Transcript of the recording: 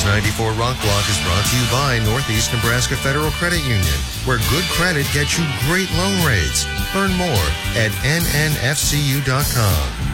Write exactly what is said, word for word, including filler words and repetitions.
News ninety-four Rock Block is brought to you by Northeast Nebraska Federal Credit Union, where good credit gets you great loan rates. Learn more at N N F C U dot com.